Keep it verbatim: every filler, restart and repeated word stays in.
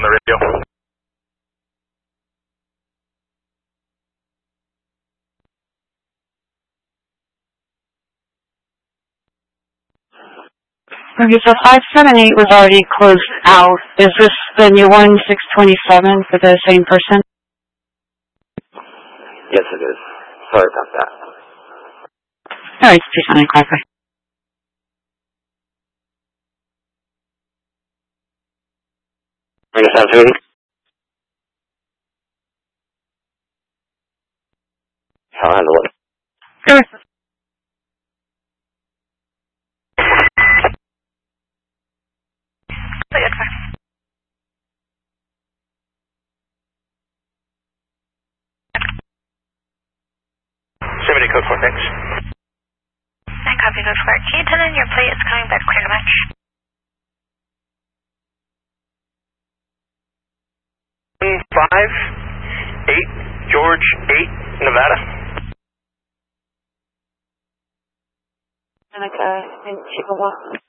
the radio. Okay, so five seven eight was already closed out. Is this the new one, six twenty-seven, for the same person? Yes, it is. Sorry about that. All right, please on and clarify. Bring us out to I'll handle it. Sure. seventy code four, thanks. I copy code four. Can you turn in your plate? It's coming back clear to match. Five, eight, George, eight, Nevada. Seneca in Chippewa.